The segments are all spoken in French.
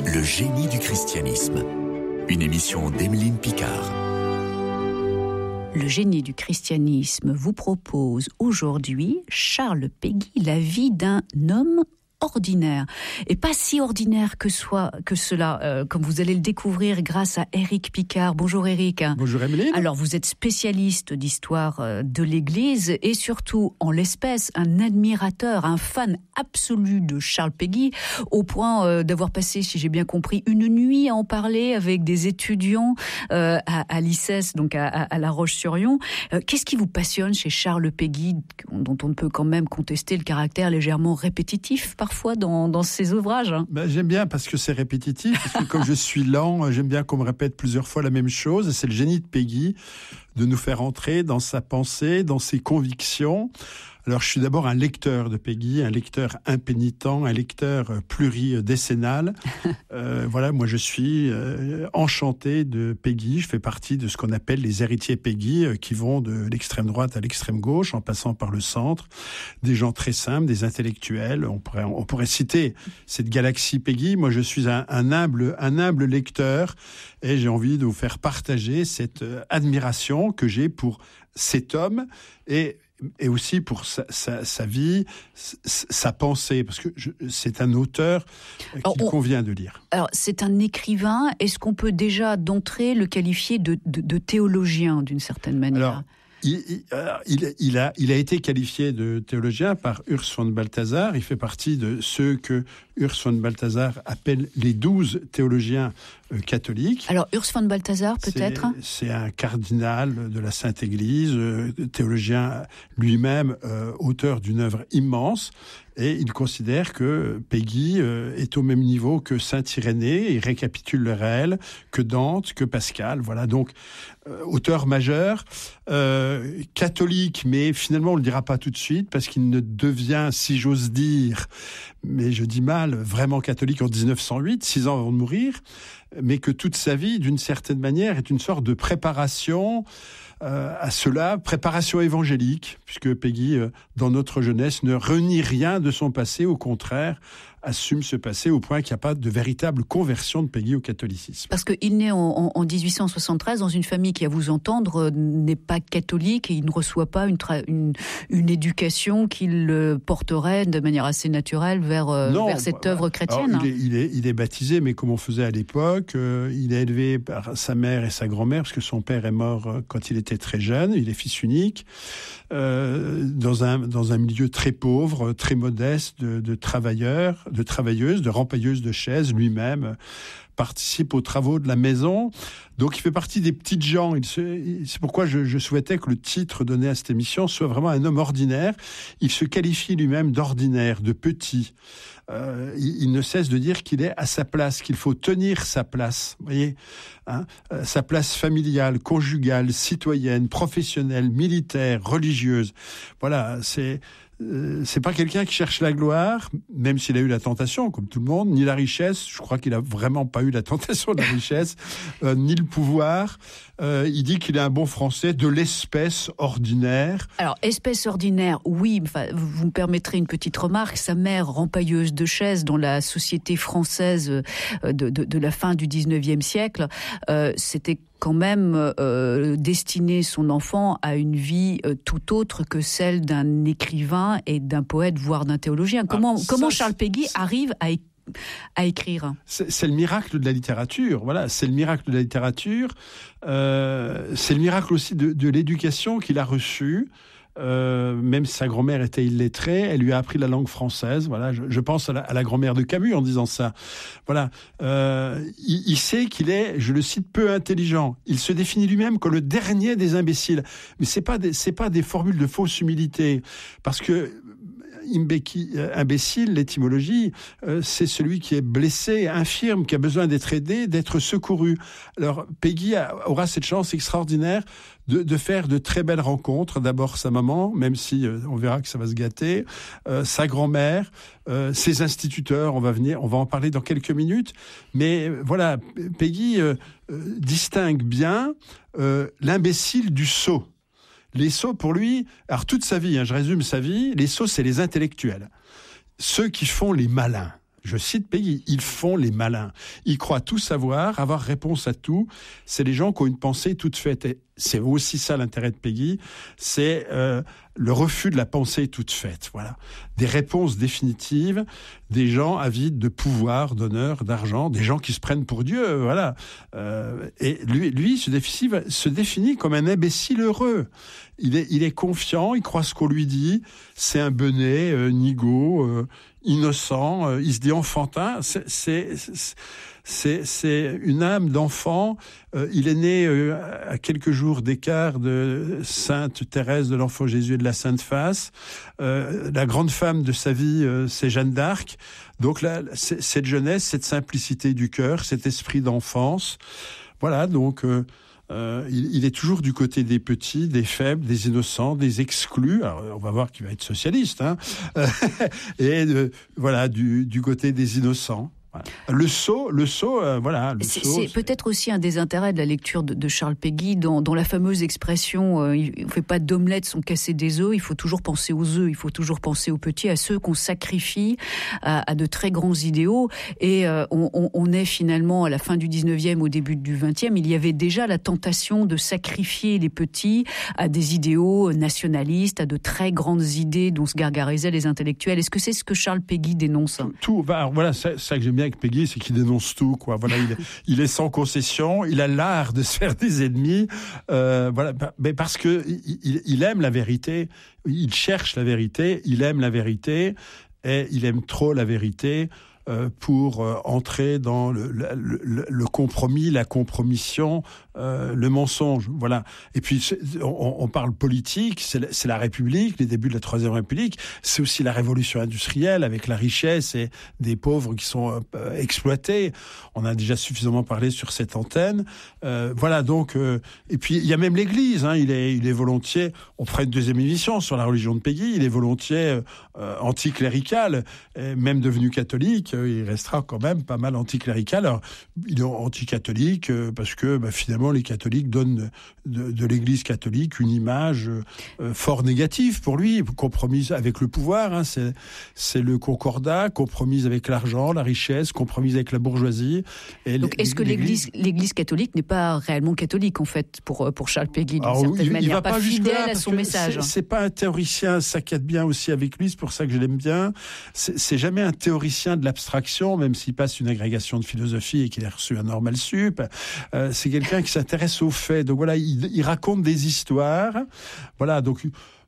Le génie du christianisme. Une émission d'Emeline Picard. Le génie du christianisme vous propose aujourd'hui, Charles Péguy, la vie d'un homme ordinaire. Et pas si ordinaire que cela, comme vous allez le découvrir grâce à Éric Picard. Bonjour Éric. Bonjour Emeline. Alors vous êtes spécialiste d'histoire de l'Église et surtout, en l'espèce, un admirateur, un fan absolu de Charles Péguy, au point d'avoir passé, si j'ai bien compris, une nuit à en parler avec des étudiants à l'ICES, donc à La Roche-sur-Yon. Qu'est-ce qui vous passionne chez Charles Péguy, dont on ne peut quand même contester le caractère légèrement répétitif parfois dans ses ouvrages? J'aime bien parce que c'est répétitif, parce que comme je suis lent, j'aime bien qu'on me répète plusieurs fois la même chose. Et c'est le génie de Péguy de nous faire entrer dans sa pensée, dans ses convictions. Alors, je suis d'abord un lecteur de Péguy, un lecteur impénitent, un lecteur pluridécennal. Voilà, moi, je suis enchanté de Péguy. Je fais partie de ce qu'on appelle les héritiers Péguy, qui vont de l'extrême droite à l'extrême gauche, en passant par le centre. Des gens très simples, des intellectuels. On pourrait citer cette galaxie Péguy. Moi, je suis un humble lecteur et j'ai envie de vous faire partager cette admiration que j'ai pour cet homme et aussi pour sa vie, sa pensée, parce que c'est un auteur qu'il convient de lire. Alors, c'est un écrivain. Est-ce qu'on peut déjà d'entrée le qualifier de théologien, d'une certaine manière ? Alors, il a été qualifié de théologien par Urs von Balthasar. Il fait partie de ceux que Urs von Balthasar appelle les 12 théologiens catholiques. Alors, Urs von Balthasar, peut-être ? C'est un cardinal de la Sainte Église, théologien lui-même, auteur d'une œuvre immense. Et il considère que Péguy est au même niveau que saint Irénée, il récapitule le réel, que Dante, que Pascal. Voilà, donc auteur majeur, catholique, mais finalement on ne le dira pas tout de suite, parce qu'il ne devient, si j'ose dire, mais je dis mal, vraiment catholique en 1908, 6 ans avant de mourir, mais que toute sa vie, d'une certaine manière, est une sorte de préparation à cela, préparation évangélique, puisque Péguy, dans notre jeunesse, ne renie rien de son passé, au contraire, assume ce passé au point qu'il n'y a pas de véritable conversion de Péguy au catholicisme. Parce qu'il naît en 1873 dans une famille qui, à vous entendre, n'est pas catholique et il ne reçoit pas une éducation qui le porterait de manière assez naturelle vers cette œuvre chrétienne. Alors, il est baptisé, mais comme on faisait à l'époque, il est élevé par sa mère et sa grand-mère, parce que son père est mort quand il était très jeune, il est fils unique, dans un milieu très pauvre, très modeste, de travailleurs, de travailleuses, de rempailleuses de chaises, lui-même participe aux travaux de la maison. Donc il fait partie des petites gens. C'est pourquoi je souhaitais que le titre donné à cette émission soit vraiment un homme ordinaire. Il se qualifie lui-même d'ordinaire, de petit. Il ne cesse de dire qu'il est à sa place, qu'il faut tenir sa place. Vous voyez, sa place familiale, conjugale, citoyenne, professionnelle, militaire, religieuse. Voilà, c'est pas quelqu'un qui cherche la gloire, même s'il a eu la tentation, comme tout le monde, ni la richesse. Je crois qu'il a vraiment pas eu la tentation de la richesse, ni le pouvoir. Il dit qu'il est un bon Français de l'espèce ordinaire. Alors, espèce ordinaire, oui. Vous me permettrez une petite remarque. Sa mère, rempailleuse de chaises dans la société française de la fin du 19e siècle, c'était quand même destiner son enfant à une vie tout autre que celle d'un écrivain et d'un poète, voire d'un théologien. Comment Charles Péguy arrive à écrire ? C'est le miracle de la littérature. Voilà, c'est le miracle de la littérature. C'est le miracle aussi de l'éducation qu'il a reçue. Même si sa grand-mère était illettrée, elle lui a appris la langue française. Voilà, je pense à la grand-mère de Camus en disant ça. Voilà, il sait qu'il est, je le cite, peu intelligent. Il se définit lui-même comme le dernier des imbéciles. Mais c'est pas des formules de fausse humilité, parce que imbécile, l'étymologie, c'est celui qui est blessé, infirme, qui a besoin d'être aidé, d'être secouru. Alors, Péguy aura cette chance extraordinaire de faire de très belles rencontres. D'abord sa maman, même si on verra que ça va se gâter, sa grand-mère, ses instituteurs, on va en parler dans quelques minutes. Mais voilà, Péguy distingue bien l'imbécile du sot. Les sots, pour lui, alors toute sa vie, je résume sa vie, les sots, c'est les intellectuels. Ceux qui font les malins. Je cite Péguy, ils font les malins. Ils croient tout savoir, avoir réponse à tout. C'est les gens qui ont une pensée toute faite. Et c'est aussi ça l'intérêt de Péguy, c'est le refus de la pensée toute faite. Voilà, des réponses définitives, des gens avides de pouvoir, d'honneur, d'argent, des gens qui se prennent pour Dieu. Voilà. Et lui se définit comme un imbécile heureux. Il est confiant, il croit ce qu'on lui dit. C'est un benet, nigaud, innocent. Il se dit enfantin. C'est une âme d'enfant. Il est né à quelques jours d'écart de Sainte Thérèse de l'Enfant Jésus et de la Sainte Face. La grande femme de sa vie, c'est Jeanne d'Arc. Donc là, cette jeunesse, cette simplicité du cœur, cet esprit d'enfance. Voilà, donc il est toujours du côté des petits, des faibles, des innocents, des exclus. Alors, on va voir qu'il va être socialiste, hein. Et voilà, du côté des innocents. Voilà. Le sceau, voilà. C'est peut-être aussi un des intérêts de la lecture de Charles Péguy, dans la fameuse expression il ne fait pas d'omelette sans casser des œufs, il faut toujours penser aux œufs, il faut toujours penser aux petits, à ceux qu'on sacrifie à de très grands idéaux. Et on est finalement à la fin du 19e, au début du 20e, il y avait déjà la tentation de sacrifier les petits à des idéaux nationalistes, à de très grandes idées dont se gargarisaient les intellectuels. Est-ce que c'est ce que Charles Péguy dénonce ? Tout voilà, ça que j'aime bien avec Péguy, c'est qu'il dénonce tout, quoi. Voilà, il est sans concession, il a l'art de se faire des ennemis, voilà, mais parce que il aime la vérité, il cherche la vérité, il aime la vérité, et il aime trop la vérité pour entrer dans le compromis, la compromission, le mensonge. Voilà. Et puis, on parle politique, c'est la République, les débuts de la Troisième République. C'est aussi la révolution industrielle avec la richesse et des pauvres qui sont exploités. On a déjà suffisamment parlé sur cette antenne. Voilà, donc... et puis, il y a même l'Église. Hein, il est volontiers... On fera une deuxième émission sur la religion de Péguy. Il est volontiers anticlérical, même devenu catholique. Il restera quand même pas mal anticlérical. Alors, il est anticatholique parce que finalement les catholiques donnent de l'Église catholique une image fort négative pour lui, compromise avec le pouvoir. Hein, c'est le concordat, compromise avec l'argent, la richesse, compromise avec la bourgeoisie. Et donc, est-ce que l'Église catholique n'est pas réellement catholique en fait pour Charles Péguy d'une certaine manière, va pas fidèle à son message? C'est pas un théoricien, ça cadre bien aussi avec lui. C'est pour ça que je l'aime bien. C'est jamais un théoricien de l'abstraction, même s'il passe une agrégation de philosophie et qu'il a reçu un normal sup. C'est quelqu'un qui s'intéresse aux faits. Donc voilà, il raconte des histoires. Voilà, donc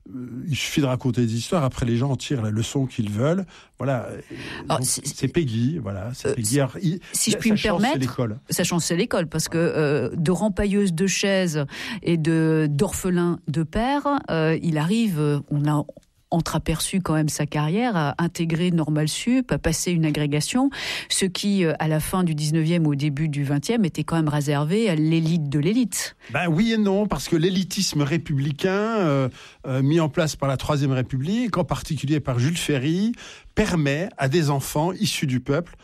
il suffit de raconter des histoires. Après, les gens en tirent la leçon qu'ils veulent. Voilà. Alors, c'est Péguy. Voilà, c'est Péguy. Alors, si je puis me permettre, sa chance c'est l'école, parce que de rempailleuse de chaises et d'orphelin de père, il arrive. On a entreaperçu quand même sa carrière, à intégrer Normal Sup, à passer une agrégation, ce qui, à la fin du 19e, au début du 20e, était quand même réservé à l'élite de l'élite. Ben oui et non, parce que l'élitisme républicain, mis en place par la Troisième République, en particulier par Jules Ferry, permet à des enfants issus du peuple,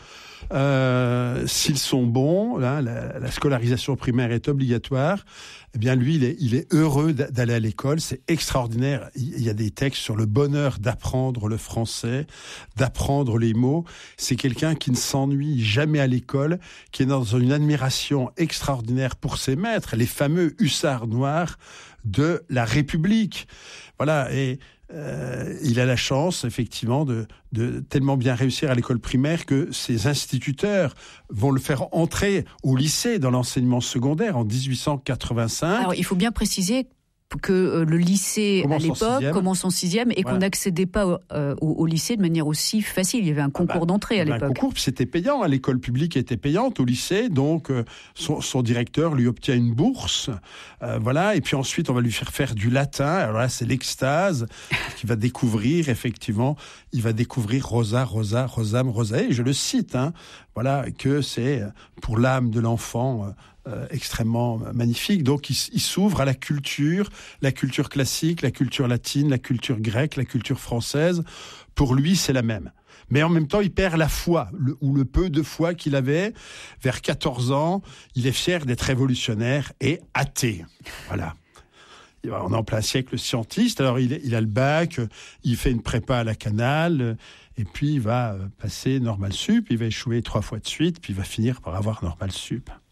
s'ils sont bons, là, la scolarisation primaire est obligatoire, eh bien lui, il est heureux d'aller à l'école, c'est extraordinaire. Il y a des textes sur le bonheur d'apprendre le français, d'apprendre les mots. C'est quelqu'un qui ne s'ennuie jamais à l'école, qui est dans une admiration extraordinaire pour ses maîtres, les fameux hussards noirs de la République. Voilà, et il a la chance, effectivement, de tellement bien réussir à l'école primaire que ses instituteurs vont le faire entrer au lycée dans l'enseignement secondaire en 1885. Alors, il faut bien préciser que le lycée, à l'époque, commence en 6e et qu'on n'accédait pas au lycée de manière aussi facile. Il y avait un concours d'entrée à l'époque. Un concours, c'était payant. L'école publique était payante au lycée, donc son directeur lui obtient une bourse. Voilà, et puis ensuite, on va lui faire du latin. Alors là, c'est l'extase qu'il va découvrir, effectivement. Il va découvrir Rosa, Rosam, Rosae. Et je le cite, hein, voilà, que c'est pour l'âme de l'enfant extrêmement magnifique. Donc, il s'ouvre à la culture classique, la culture latine, la culture grecque, la culture française. Pour lui, c'est la même. Mais en même temps, il perd la foi, ou le peu de foi qu'il avait. Vers 14 ans, il est fier d'être révolutionnaire et athée. Voilà. On est en plein siècle scientiste. Alors, il a le bac, il fait une prépa à la Canale, et puis il va passer Normal Sup, il va échouer 3 fois de suite, puis il va finir par avoir Normal Sup.